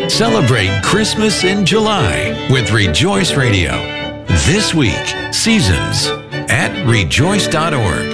Celebrate Christmas in July with Rejoice Radio. This week, Seasons at rejoice.org.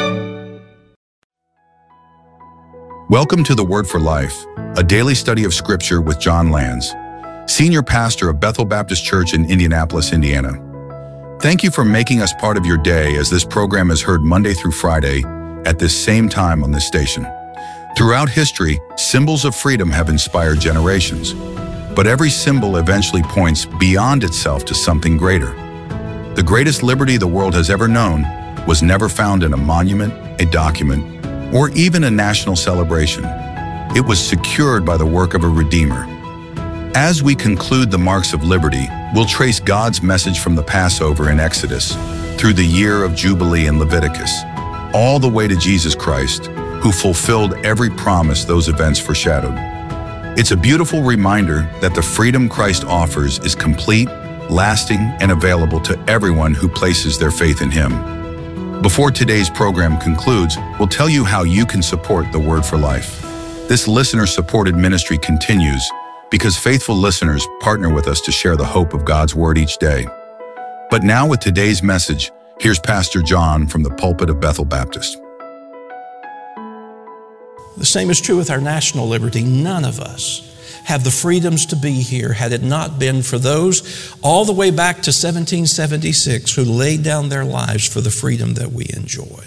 Welcome to the Word for Life, a daily study of Scripture with John Lanz, Senior Pastor of Bethel Baptist Church in Indianapolis, Indiana. Thank you for making us part of your day as this program is heard Monday through Friday at this same time on this station. Throughout history, symbols of freedom have inspired generations, but every symbol eventually points beyond itself to something greater. The greatest liberty the world has ever known was never found in a monument, a document, or even a national celebration. It was secured by the work of a Redeemer. As we conclude the marks of liberty, we'll trace God's message from the Passover in Exodus through the year of Jubilee in Leviticus, all the way to Jesus Christ, who fulfilled every promise those events foreshadowed. It's a beautiful reminder that the freedom Christ offers is complete, lasting, and available to everyone who places their faith in Him. Before today's program concludes, we'll tell you how you can support the Word for Life. This listener-supported ministry continues because faithful listeners partner with us to share the hope of God's Word each day. But now with today's message, here's Pastor John from the pulpit of Bethel Baptist. The same is true with our national liberty. None of us have the freedoms to be here had it not been for those all the way back to 1776 who laid down their lives for the freedom that we enjoy.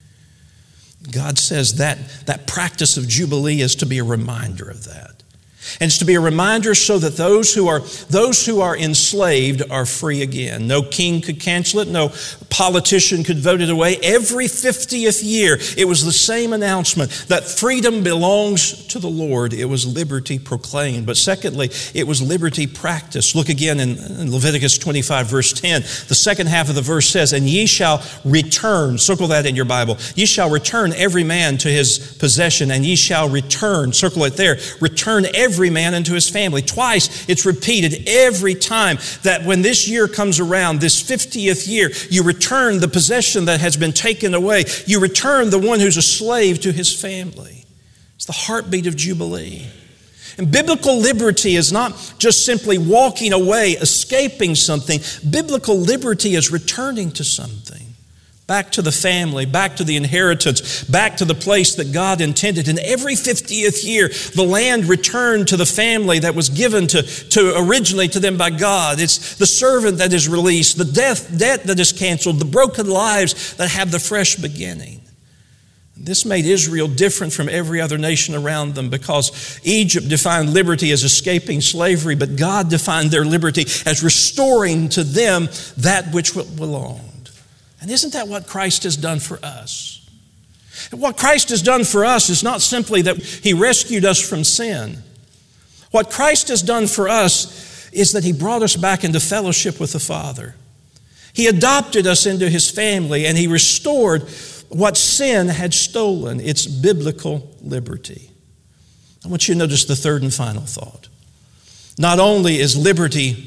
God says that practice of Jubilee is to be a reminder of that. And it's to be a reminder so that those who are enslaved are free again. No king could cancel it. No politician could vote it away. Every 50th year, it was the same announcement that freedom belongs to the Lord. It was liberty proclaimed. But secondly, it was liberty practiced. Look again in Leviticus 25, verse 10. The second half of the verse says, "And ye shall return," circle that in your Bible, "ye shall return every man to his possession, and ye shall return," circle it there, "return every man into his family." Twice it's repeated every time that when this year comes around, this 50th year, you return the possession that has been taken away. You return the one who's a slave to his family. It's the heartbeat of Jubilee. And biblical liberty is not just simply walking away, escaping something. Biblical liberty is returning to something. Back to the family, back to the inheritance, back to the place that God intended. And every 50th year, the land returned to the family that was given to originally to them by God. It's the servant that is released, the debt that is canceled, the broken lives that have the fresh beginning. This made Israel different from every other nation around them because Egypt defined liberty as escaping slavery, but God defined their liberty as restoring to them that which belonged. And isn't that what Christ has done for us? And what Christ has done for us is not simply that He rescued us from sin. What Christ has done for us is that He brought us back into fellowship with the Father. He adopted us into His family, and He restored what sin had stolen. It's biblical liberty. I want you to notice the third and final thought. Not only is liberty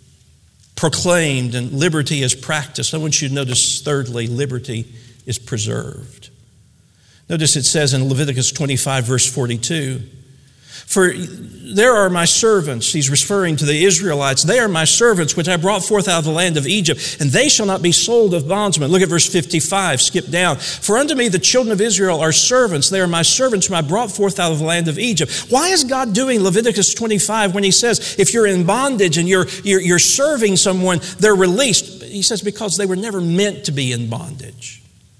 proclaimed and liberty is practiced, I want you to notice thirdly, liberty is preserved. Notice it says in Leviticus 25 verse 42, "For there are my servants," he's referring to the Israelites, "they are my servants which I brought forth out of the land of Egypt, and they shall not be sold of bondsmen." Look at verse 55, skip down. "For unto me the children of Israel are servants, they are my servants whom I brought forth out of the land of Egypt." Why is God doing Leviticus 25 when He says if you're in bondage and you're serving someone, they're released? He says because they were never meant to be in bondage.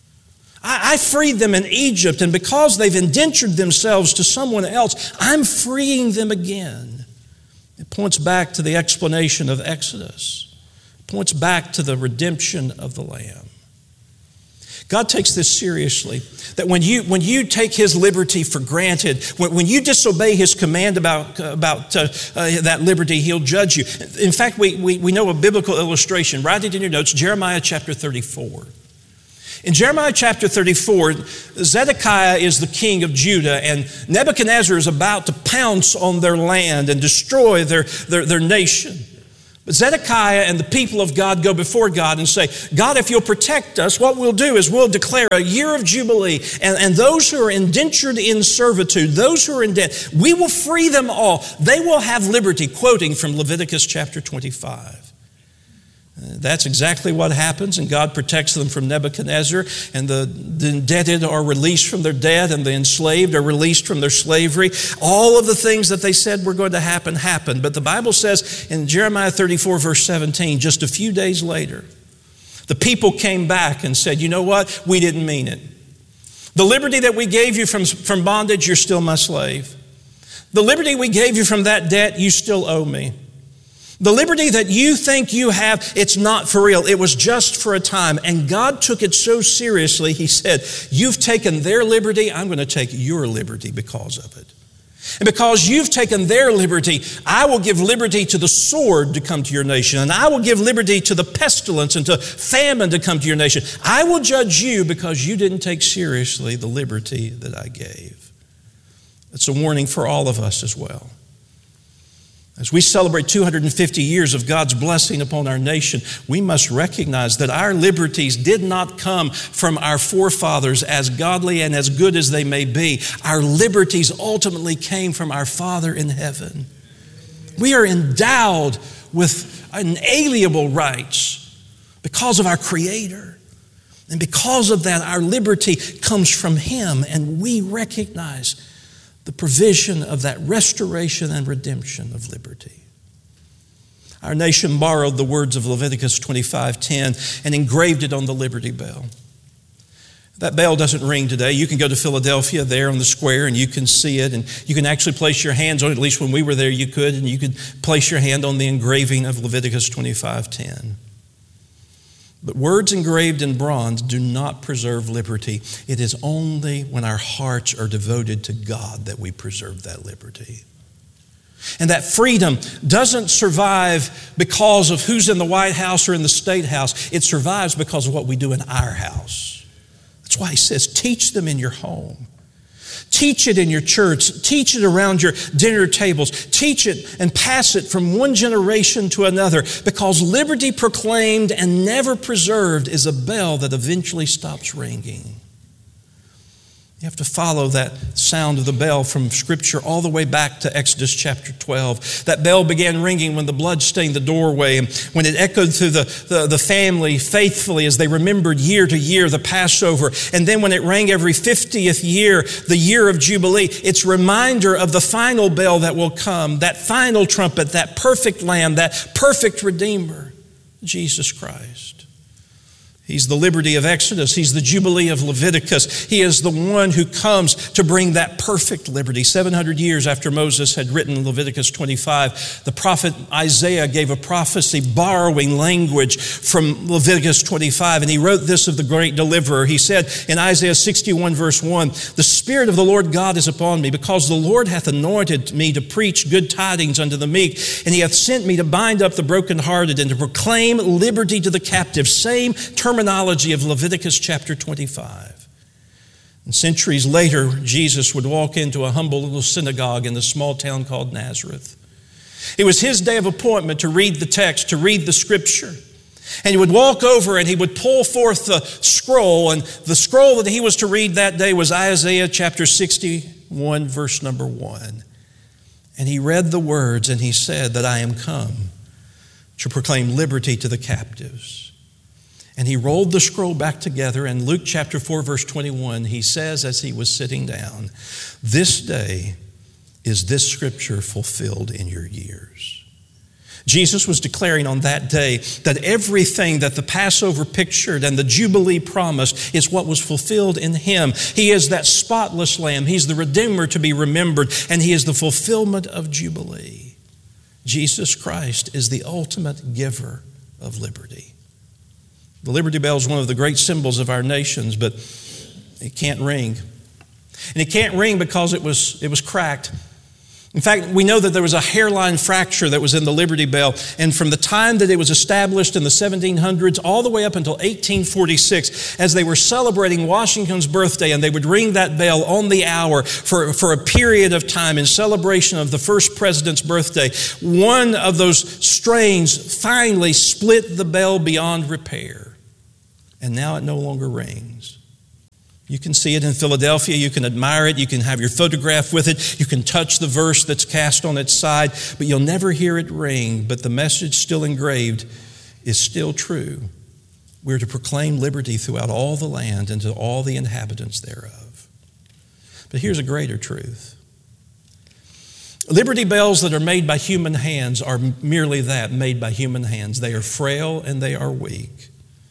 I freed them in Egypt, and because they've indentured themselves to someone else, I'm freeing them again. It points back to the explanation of Exodus. It points back to the redemption of the Lamb. God takes this seriously, that when you take His liberty for granted, when you disobey His command about that liberty, He'll judge you. In fact, we know a biblical illustration. Write it in your notes, Jeremiah chapter 34. In Jeremiah chapter 34, Zedekiah is the king of Judah, and Nebuchadnezzar is about to pounce on their land and destroy their nation. But Zedekiah and the people of God go before God and say, God, if you'll protect us, what we'll do is we'll declare a year of Jubilee, and those who are indentured in servitude, those who are in debt, we will free them all. They will have liberty, quoting from Leviticus chapter 25. That's exactly what happens, and God protects them from Nebuchadnezzar, and the indebted are released from their debt, and the enslaved are released from their slavery. All of the things that they said were going to happen, happened. But the Bible says in Jeremiah 34, verse 17, just a few days later, the people came back and said, you know what? We didn't mean it. The liberty that we gave you from bondage, you're still my slave. The liberty we gave you from that debt, you still owe me. The liberty that you think you have, it's not for real. It was just for a time. And God took it so seriously, He said, you've taken their liberty, I'm going to take your liberty because of it. And because you've taken their liberty, I will give liberty to the sword to come to your nation. And I will give liberty to the pestilence and to famine to come to your nation. I will judge you because you didn't take seriously the liberty that I gave. It's a warning for all of us as well. As we celebrate 250 years of God's blessing upon our nation, we must recognize that our liberties did not come from our forefathers, as godly and as good as they may be. Our liberties ultimately came from our Father in heaven. We are endowed with inalienable rights because of our Creator. And because of that, our liberty comes from Him, and we recognize the provision of that restoration and redemption of liberty. Our nation borrowed the words of Leviticus 25:10 and engraved it on the Liberty Bell. That bell doesn't ring today. You can go to Philadelphia there on the square and you can see it, and you can actually place your hands on it. At least when we were there you could, and you could place your hand on the engraving of Leviticus 25:10. But words engraved in bronze do not preserve liberty. It is only when our hearts are devoted to God that we preserve that liberty. And that freedom doesn't survive because of who's in the White House or in the State House. It survives because of what we do in our house. That's why He says, teach them in your home. Teach it in your church. Teach it around your dinner tables. Teach it and pass it from one generation to another, because liberty proclaimed and never preserved is a bell that eventually stops ringing. You have to follow that sound of the bell from Scripture all the way back to Exodus chapter 12. That bell began ringing when the blood stained the doorway, and when it echoed through the family faithfully as they remembered year to year the Passover. And then when it rang every 50th year, the year of Jubilee, it's a reminder of the final bell that will come, that final trumpet, that perfect Lamb, that perfect Redeemer, Jesus Christ. He's the liberty of Exodus. He's the Jubilee of Leviticus. He is the one who comes to bring that perfect liberty. 700 years after Moses had written Leviticus 25, the prophet Isaiah gave a prophecy borrowing language from Leviticus 25, and he wrote this of the great deliverer. He said in Isaiah 61 verse 1, the Spirit of the Lord God is upon me, because the Lord hath anointed me to preach good tidings unto the meek, and He hath sent me to bind up the brokenhearted and to proclaim liberty to the captives. Same terminology of Leviticus chapter 25. And centuries later, Jesus would walk into a humble little synagogue in the small town called Nazareth. It was His day of appointment to read the text, to read the Scripture. And He would walk over and He would pull forth the scroll, and the scroll that He was to read that day was Isaiah chapter 61, verse number 1. And He read the words, and He said that I am come to proclaim liberty to the captives. And He rolled the scroll back together, and Luke chapter 4, verse 21, He says as He was sitting down, this day is this Scripture fulfilled in your ears. Jesus was declaring on that day that everything that the Passover pictured and the Jubilee promised is what was fulfilled in Him. He is that spotless Lamb. He's the Redeemer to be remembered, and He is the fulfillment of Jubilee. Jesus Christ is the ultimate giver of liberty. The Liberty Bell is one of the great symbols of our nations, but it can't ring. And it can't ring because it was cracked. In fact, we know that there was a hairline fracture that was in the Liberty Bell, and from the time that it was established in the 1700s all the way up until 1846, as they were celebrating Washington's birthday, and they would ring that bell on the hour for a period of time in celebration of the first president's birthday, one of those strains finally split the bell beyond repair, and now it no longer rings. You can see it in Philadelphia, you can admire it, you can have your photograph with it, you can touch the verse that's cast on its side, but you'll never hear it ring. But the message still engraved is still true. We're to proclaim liberty throughout all the land and to all the inhabitants thereof. But here's a greater truth. Liberty bells that are made by human hands are merely that, made by human hands. They are frail and they are weak.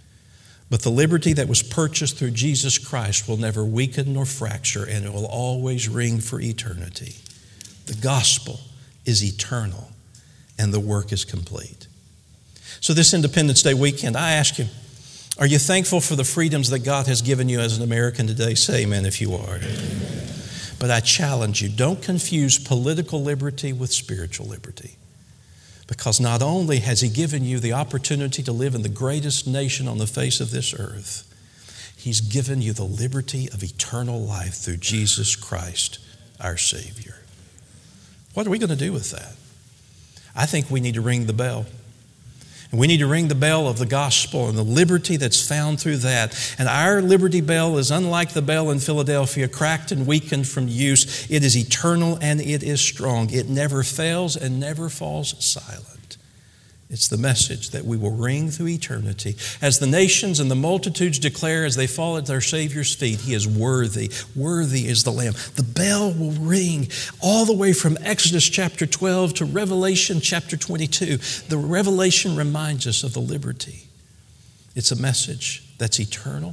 But the liberty that was purchased through Jesus Christ will never weaken nor fracture, and it will always ring for eternity. The gospel is eternal, and the work is complete. So this Independence Day weekend, I ask you, are you thankful for the freedoms that God has given you as an American today? Say amen if you are. Amen. But I challenge you, don't confuse political liberty with spiritual liberty. Because not only has He given you the opportunity to live in the greatest nation on the face of this earth, He's given you the liberty of eternal life through Jesus Christ, our Savior. What are we going to do with that? I think we need to ring the bell. And we need to ring the bell of the gospel and the liberty that's found through that. And our Liberty Bell is unlike the bell in Philadelphia, cracked and weakened from use. It is eternal and it is strong. It never fails and never falls silent. It's the message that we will ring through eternity. As the nations and the multitudes declare as they fall at their Savior's feet, He is worthy. Worthy is the Lamb. The bell will ring all the way from Exodus chapter 12 to Revelation chapter 22. The Revelation reminds us of the liberty. It's a message that's eternal,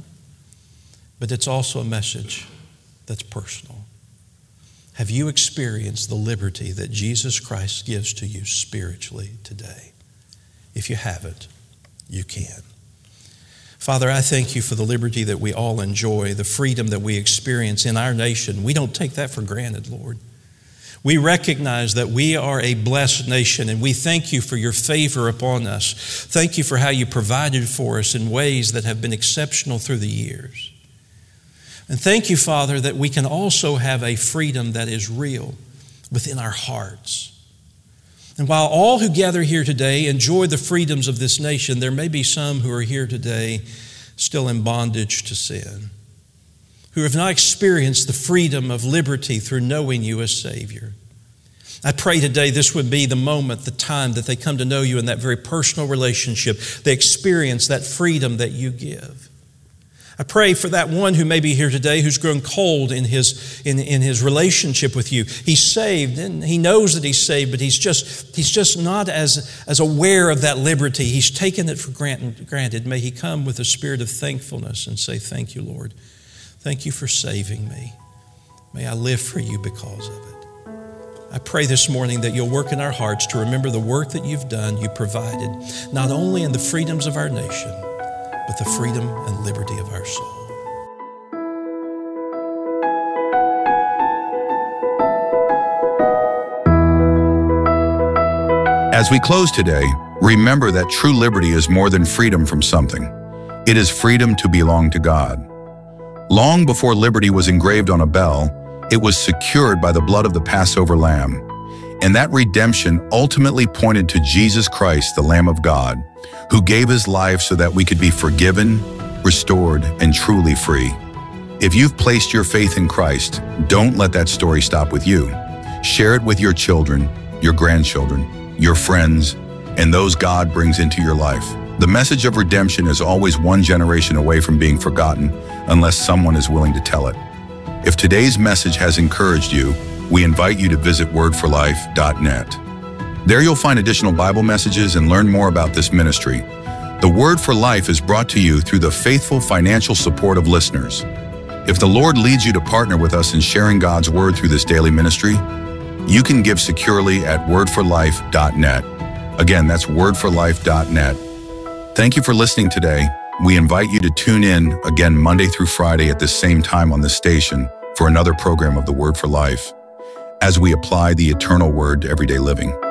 but it's also a message that's personal. Have you experienced the liberty that Jesus Christ gives to you spiritually today? If you haven't, you can. Father, I thank You for the liberty that we all enjoy, the freedom that we experience in our nation. We don't take that for granted, Lord. We recognize that we are a blessed nation, and we thank You for Your favor upon us. Thank You for how You provided for us in ways that have been exceptional through the years. And thank You, Father, that we can also have a freedom that is real within our hearts. And while all who gather here today enjoy the freedoms of this nation, there may be some who are here today still in bondage to sin, who have not experienced the freedom of liberty through knowing You as Savior. I pray today this would be the moment, the time that they come to know You in that very personal relationship. They experience that freedom that You give. I pray for that one who may be here today who's grown cold in his relationship with You. He's saved and he knows that he's saved, but he's just not as aware of that liberty. He's taken it for granted. May he come with a spirit of thankfulness and say, thank You, Lord. Thank You for saving me. May I live for You because of it. I pray this morning that You'll work in our hearts to remember the work that You've done, You provided, not only in the freedoms of our nation, but the freedom and liberty of our soul. As we close today, remember that true liberty is more than freedom from something. It is freedom to belong to God. Long before liberty was engraved on a bell, it was secured by the blood of the Passover lamb. And that redemption ultimately pointed to Jesus Christ, the Lamb of God, who gave His life so that we could be forgiven, restored, and truly free. If you've placed your faith in Christ, don't let that story stop with you. Share it with your children, your grandchildren, your friends, and those God brings into your life. The message of redemption is always one generation away from being forgotten unless someone is willing to tell it. If today's message has encouraged you, we invite you to visit wordforlife.net. There you'll find additional Bible messages and learn more about this ministry. The Word for Life is brought to you through the faithful financial support of listeners. If the Lord leads you to partner with us in sharing God's Word through this daily ministry, you can give securely at wordforlife.net. Again, that's wordforlife.net. Thank you for listening today. We invite you to tune in again Monday through Friday at the same time on this station for another program of the Word for Life. as we apply the eternal word to everyday living.